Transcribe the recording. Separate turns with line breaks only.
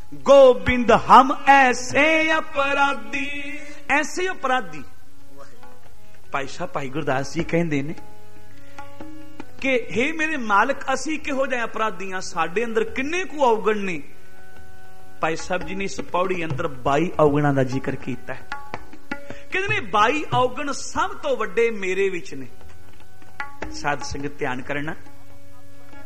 गोबिंद हम ऐसे अपराधी, ऐसे अपराधी। भाई साहब भाई गुरदास जी कहते ने कि हे मेरे मालिक असी किहो जिहे अपराधी हां, साडे अंदर किन्ने कु अवगुण ने। भाई साहब जी ने इस पौड़ी अंदर 22 अवगुणां दा जिक्र कीता है। कहते ने 22 अवगुण सब तो वड्डे मेरे विच ने। साध संगत ध्यान करना,